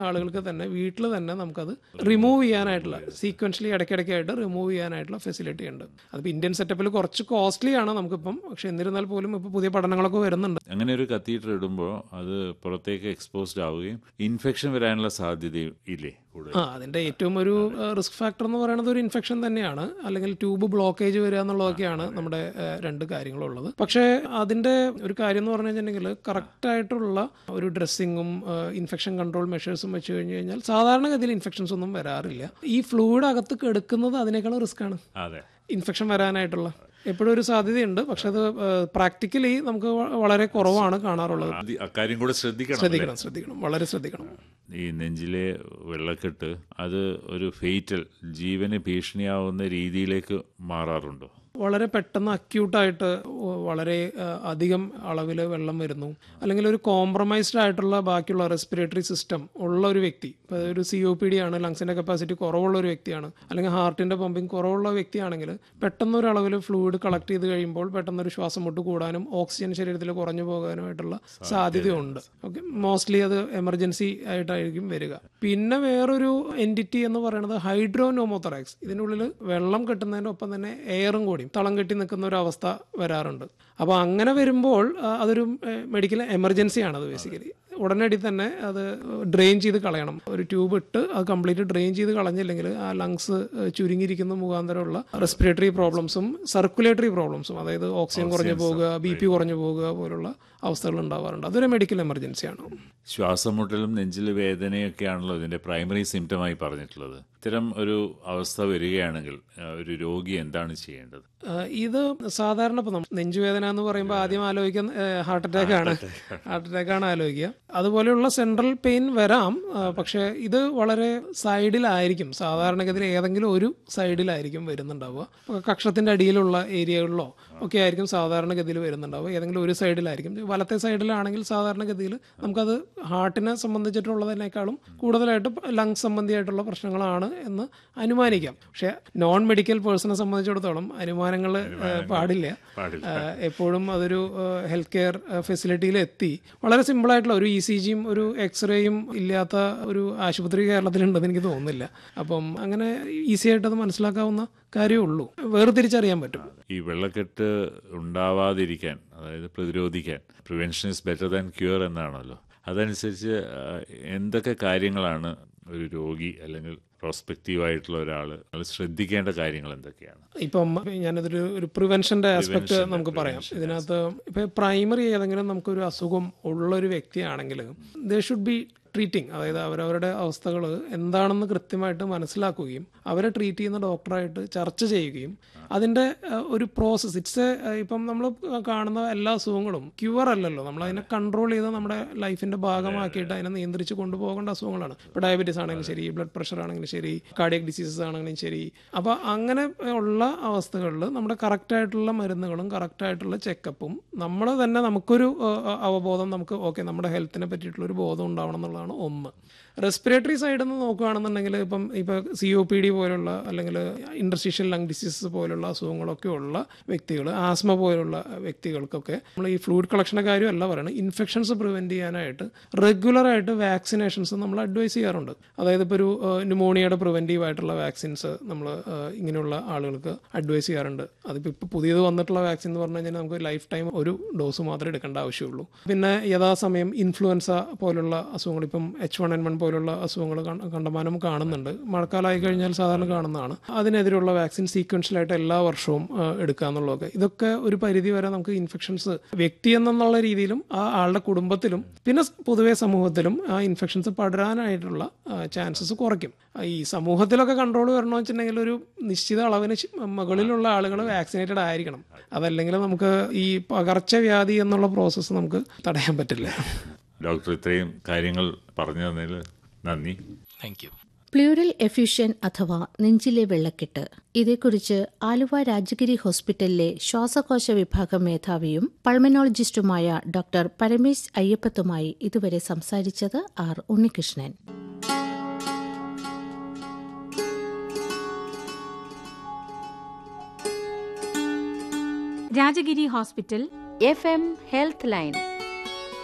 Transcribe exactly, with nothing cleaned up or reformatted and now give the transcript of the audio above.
ആളുകൾക്ക് തന്നെ വീട്ടിൽ തന്നെ നമുക്കത് റിമൂവ് ചെയ്യാനായിട്ടുള്ള സീക്വൻഷ്യലി ഇടയ്ക്കിടയ്ക്കായിട്ട് റിമൂവ് ചെയ്യാനായിട്ടുള്ള ഫെസിലിറ്റി ഉണ്ട്. അതിപ്പോൾ ഇന്ത്യൻ സെറ്റപ്പിൽ കുറച്ച് കോസ്റ്റ്ലി ആണ് നമുക്കിപ്പം, പക്ഷെ എന്നിരുന്നാൽ പോലും ഇപ്പോൾ പുതിയ പഠനങ്ങളൊക്കെ വരുന്നുണ്ട്. അങ്ങനെ ഒരു കത്തീറ്റർ ഇടുമ്പോൾ അത് പുറത്തേക്ക് എക്സ്പോസ്ഡ് ആവുകയും ഇൻഫെക്ഷൻ വരാനുള്ള സാധ്യത ഇല്ലേ? ആ അതിൻ്റെ ഏറ്റവും ഒരു റിസ്ക് ഫാക്ടർ എന്ന് പറയുന്നത് ഒരു ഇൻഫെക്ഷൻ തന്നെയാണ്, അല്ലെങ്കിൽ ട്യൂബ് ബ്ലോക്കേജ് വരിക എന്നുള്ളതൊക്കെയാണ് നമ്മുടെ രണ്ട് കാര്യങ്ങളുള്ളത്. പക്ഷേ അതിൻ്റെ ഒരു കാര്യം എന്ന് പറഞ്ഞു കഴിഞ്ഞിട്ടുണ്ടെങ്കിൽ കറക്റ്റായിട്ടുള്ള ഒരു ഡ്രസ്സിങ്ങും ഇൻഫെക്ഷൻ കൺട്രോൾ മെഷേഴ്സും വെച്ച് കഴിഞ്ഞ് കഴിഞ്ഞാൽ സാധാരണഗതിയിൽ ഇൻഫെക്ഷൻസ് ഒന്നും വരാറില്ല. ഈ ഫ്ലൂയിഡ് അകത്ത് കിടക്കുന്നത് അതിനേക്കാളും റിസ്ക് ആണ് ഇൻഫെക്ഷൻ വരാനായിട്ടുള്ള എപ്പോഴും ഒരു സാധ്യതയുണ്ട്. പക്ഷെ അത് പ്രാക്ടിക്കലി നമുക്ക് വളരെ കുറവാണ് കാണാറുള്ളത്. അക്കാര്യം കൂടെ ശ്രദ്ധിക്കണം ശ്രദ്ധിക്കണം ശ്രദ്ധിക്കണം വളരെ ശ്രദ്ധിക്കണം. ഈ നെഞ്ചിലെ വെള്ളക്കെട്ട് അത് ഒരു ഫേറ്റൽ, ജീവന് ഭീഷണിയാവുന്ന രീതിയിലേക്ക് മാറാറുണ്ടോ? വളരെ പെട്ടെന്ന് അക്യൂട്ടായിട്ട് വളരെ അധികം അളവിൽ വെള്ളം വരുന്നു, അല്ലെങ്കിൽ ഒരു കോംപ്രമൈസ്ഡ് ആയിട്ടുള്ള ബാക്കിയുള്ള റെസ്പിറേറ്ററി സിസ്റ്റം ഉള്ള ഒരു വ്യക്തി, ഇപ്പോൾ ഒരു സി ഒ പി ഡി ആണ്, ലങ്സിൻ്റെ കപ്പാസിറ്റി കുറവുള്ള ഒരു വ്യക്തിയാണ്, അല്ലെങ്കിൽ ഹാർട്ടിൻ്റെ പമ്പിങ് കുറവുള്ള വ്യക്തിയാണെങ്കിൽ പെട്ടെന്നൊരു അളവിൽ ഫ്ലൂയിഡ് കളക്ട് ചെയ്ത് കഴിയുമ്പോൾ പെട്ടെന്നൊരു ശ്വാസം മുട്ട് കൂടാനും ഓക്സിജൻ ശരീരത്തിൽ കുറഞ്ഞു പോകാനുമായിട്ടുള്ള സാധ്യതയുണ്ട്. ഓക്കെ, മോസ്റ്റ്ലി അത് എമർജൻസി ആയിട്ടായിരിക്കും വരിക. പിന്നെ വേറൊരു എൻറ്റിറ്റി എന്ന് പറയുന്നത് ഹൈഡ്രോനോമോതൊറാക്സ്. ഇതിനുള്ളിൽ വെള്ളം കിട്ടുന്നതിൻ്റെ ഒപ്പം തന്നെ എയറും കൂടി തളം കെട്ടി നിൽക്കുന്ന ഒരു അവസ്ഥ വരാറുണ്ട്. അപ്പോൾ അങ്ങനെ വരുമ്പോൾ അതൊരു മെഡിക്കൽ എമർജൻസിയാണ്. അത് ബേസിക്കലി ഉടനടി തന്നെ അത് ഡ്രെയിൻ ചെയ്ത് കളയണം. ഒരു ട്യൂബ് ഇട്ട് അത് കംപ്ലീറ്റ് ഡ്രെയിൻ ചെയ്ത് കളഞ്ഞില്ലെങ്കിൽ ആ ലങ്സ് ചുരുങ്ങിയിരിക്കുന്ന മുഖാന്തരമുള്ള റെസ്പിറേറ്ററി പ്രോബ്ലംസും സർക്കുലേറ്ററി പ്രോബ്ലംസും, അതായത് ഓക്സിജൻ കുറഞ്ഞു പോകുക, ബി പി കുറഞ്ഞു പോകുക പോലുള്ള അവസ്ഥകൾ ഉണ്ടാവാറുണ്ട്. അതൊരു മെഡിക്കൽ എമർജൻസിയാണ്. ശ്വാസം മുട്ടലും നെഞ്ചിൽ വേദനയൊക്കെയാണല്ലോ ഇതിൻ്റെ പ്രൈമറി സിംറ്റമായി പറഞ്ഞിട്ടുള്ളത്. ഇത്തരം ഒരു അവസ്ഥ വരികയാണെങ്കിൽ ഒരു രോഗി എന്താണ് ചെയ്യേണ്ടത്? ഇത് സാധാരണ ഇപ്പോൾ നമ്മൾ നെഞ്ചുവേദന എന്ന് പറയുമ്പോൾ ആദ്യം ആലോചിക്കുന്ന ഹാർട്ട് അറ്റാക്ക് ആണ് ഹാർട്ട് അറ്റാക്ക് ആണ് ആലോചിക്കുക. അതുപോലെയുള്ള സെൻട്രൽ പെയിൻ വരാം, പക്ഷേ ഇത് വളരെ സൈഡിലായിരിക്കും. സാധാരണഗതിയിൽ ഏതെങ്കിലും ഒരു സൈഡിലായിരിക്കും വരുന്നുണ്ടാവുക. കക്ഷത്തിൻ്റെ അടിയിലുള്ള ഏരിയകളിലോ ഒക്കെ ആയിരിക്കും സാധാരണഗതിയിൽ വരുന്നുണ്ടാവുക. ഏതെങ്കിലും ഒരു സൈഡിലായിരിക്കും. വലത്തെ സൈഡിലാണെങ്കിൽ സാധാരണഗതിയിൽ നമുക്കത് ഹാർട്ടിനെ സംബന്ധിച്ചിട്ടുള്ളതിനേക്കാളും കൂടുതലായിട്ട് ലങ്സ് സംബന്ധിയായിട്ടുള്ള പ്രശ്നങ്ങളാണ് എന്ന് അനുമാനിക്കാം. പക്ഷെ നോൺ മെഡിക്കൽ പേഴ്സണെ സംബന്ധിച്ചിടത്തോളം അനുമാനങ്ങൾ പാടില്ല. എപ്പോഴും അതൊരു ഹെൽത്ത് കെയർ ഫെസിലിറ്റിയിൽ എത്തി വളരെ സിമ്പിളായിട്ടുള്ള ഒരു ഇ സി ജിയും ഒരു എക്സ്റേയും ഇല്ലാത്ത ഒരു ആശുപത്രി കേരളത്തിലുണ്ടെന്ന് എനിക്ക് തോന്നുന്നില്ല. അപ്പം അങ്ങനെ ഈസി ആയിട്ട് അത് മനസ്സിലാക്കാവുന്ന കാര്യമേ ഉള്ളൂ, വേർതിരിച്ചറിയാൻ പറ്റും. ഈ വെള്ളക്കെട്ട് ഉണ്ടാവാതിരിക്കാൻ, അതായത് പ്രതിരോധിക്കാൻ, prevention is better than cure എന്നാണല്ലോ. അതനുസരിച്ച് എന്തൊക്കെ കാര്യങ്ങളാണ് ഒരു രോഗി അല്ലെങ്കിൽ പ്രോസ്പെക്റ്റീവായിട്ടുള്ള ഒരാൾ ശ്രദ്ധിക്കേണ്ട കാര്യങ്ങൾ എന്തൊക്കെയാണ്? ഇപ്പം ഞാനതൊരു ഒരു പ്രിവെൻഷൻ്റെ ആസ്പെക്ട് നമുക്ക് പറയാം. ഇതിനകത്ത് ഇപ്പം പ്രൈമറി ഏതെങ്കിലും നമുക്കൊരു അസുഖം ഉള്ളൊരു വ്യക്തിയാണെങ്കിൽ ദേ ഷുഡ് ബി ട്രീറ്റിംഗ്, അതായത് അവരവരുടെ അവസ്ഥകൾ എന്താണെന്ന് കൃത്യമായിട്ട് മനസ്സിലാക്കുകയും അവരെ ട്രീറ്റ് ചെയ്യുന്ന ഡോക്ടറായിട്ട് ചർച്ച ചെയ്യുകയും അതിൻ്റെ ഒരു പ്രോസസ്സ് ഇറ്റ്സ് ഇപ്പം നമ്മൾ കാണുന്ന എല്ലാ അസുഖങ്ങളും ക്യൂർ അല്ലല്ലോ, നമ്മൾ അതിനെ കൺട്രോൾ ചെയ്ത് നമ്മുടെ ലൈഫിൻ്റെ ഭാഗമാക്കിയിട്ട് അതിനെ നിയന്ത്രിച്ച് കൊണ്ടുപോകേണ്ട അസുഖങ്ങളാണ്. ഇപ്പോൾ ഡയബറ്റീസ് ആണെങ്കിലും ശരി, ബ്ലഡ് പ്രഷർ ആണെങ്കിലും ശരി, കാർഡിയക് ഡിസീസസ് ആണെങ്കിലും ശരി. അപ്പോൾ അങ്ങനെ ഉള്ള അവസ്ഥകളിൽ നമ്മുടെ കറക്റ്റായിട്ടുള്ള മരുന്നുകളും കറക്റ്റായിട്ടുള്ള ചെക്കപ്പും നമ്മൾ തന്നെ നമുക്കൊരു അവബോധം നമുക്ക് ഓക്കെ നമ്മുടെ ഹെൽത്തിനെ പറ്റിയിട്ടുള്ളൊരു ബോധം ഉണ്ടാവണം എന്നുള്ളതാണ് ഒന്ന്. റെസ്പിറേറ്ററി സൈഡിൽ നിന്ന് നോക്കുകയാണെന്നുണ്ടെങ്കിൽ ഇപ്പം ഇപ്പോൾ സി ഒ പി ഡി പോലുള്ള അല്ലെങ്കിൽ ഇൻറ്റർസ്റ്റീഷ്യൽ ലങ് ഡിസീസസ് പോലുള്ള അസുഖങ്ങളൊക്കെ ഉള്ള വ്യക്തികൾ, ആസ്മ പോലുള്ള വ്യക്തികൾക്കൊക്കെ നമ്മൾ ഈ ഫ്ലൂയിഡ് കളക്ഷൻ്റെ കാര്യമല്ല പറയുന്നത്, ഇൻഫെക്ഷൻസ് പ്രിവെൻറ്റ് ചെയ്യാനായിട്ട് റെഗുലറായിട്ട് വാക്സിനേഷൻസ് നമ്മൾ അഡ്വൈസ് ചെയ്യാറുണ്ട്. അതായത് ഇപ്പോൾ ഒരു ന്യൂമോണിയയുടെ പ്രിവെൻറ്റീവ് ആയിട്ടുള്ള വാക്സിൻസ് നമ്മൾ ഇങ്ങനെയുള്ള ആളുകൾക്ക് അഡ്വൈസ് ചെയ്യാറുണ്ട്. അതിപ്പോൾ ഇപ്പോൾ പുതിയത് വന്നിട്ടുള്ള വാക്സിൻ എന്ന് പറഞ്ഞു കഴിഞ്ഞാൽ നമുക്ക് ലൈഫ് ടൈം ഒരു ഡോസ് മാത്രമേ എടുക്കേണ്ട ആവശ്യമുള്ളൂ. പിന്നെ യഥാസമയം ഇൻഫ്ലുവൻസ പോലുള്ള അസുഖങ്ങൾ, ഇപ്പം എച്ച് വൺ എൻ വൺ പോലുള്ള അസുഖങ്ങൾ കണ്ടമാനം കാണുന്നുണ്ട്. മഴക്കാലമായി കഴിഞ്ഞാൽ സാധാരണ കാണുന്നതാണ്. അതിനെതിരെയുള്ള വാക്സിൻ സീക്വൻഷ്യലായിട്ട് എല്ലാ വർഷവും എടുക്കുക എന്നുള്ളതൊക്കെ, ഇതൊക്കെ ഒരു പരിധി വരെ നമുക്ക് ഇൻഫെക്ഷൻസ് വ്യക്തി എന്നുള്ള രീതിയിലും ആ ആളുടെ കുടുംബത്തിലും പിന്നെ പൊതുവെ സമൂഹത്തിലും ആ ഇൻഫെക്ഷൻസ് പടരാനായിട്ടുള്ള ചാൻസസ് കുറയ്ക്കും. ഈ സമൂഹത്തിലൊക്കെ കൺട്രോൾ വരണമെന്ന് വെച്ചിട്ടുണ്ടെങ്കിൽ ഒരു നിശ്ചിത അളവിന് മുകളിലുള്ള ആളുകൾ വാക്സിനേറ്റഡ് ആയിരിക്കണം. അതല്ലെങ്കിൽ നമുക്ക് ഈ പകർച്ചവ്യാധി എന്നുള്ള പ്രോസസ്സ് നമുക്ക് തടയാൻ പറ്റില്ല. ഡോക്ടർ ഇത്രയും കാര്യങ്ങൾ പറഞ്ഞു തന്നതിൽ നന്ദി. Thank you. പ്ലൂറൽ എഫ്യൂഷൻ അഥവാ നെഞ്ചിലെ വെള്ളക്കെട്ട്, ഇതേക്കുറിച്ച് ആലുവ രാജഗിരി ഹോസ്പിറ്റലിലെ ശ്വാസകോശ വിഭാഗം മേധാവിയും പൾമനോളജിസ്റ്റുമായ ഡോക്ടർ പരമേശ് അയ്യപ്പത്തുമായി ഇതുവരെ സംസാരിച്ചത് R Unnikrishnan. Rajagiri hospital F M health line.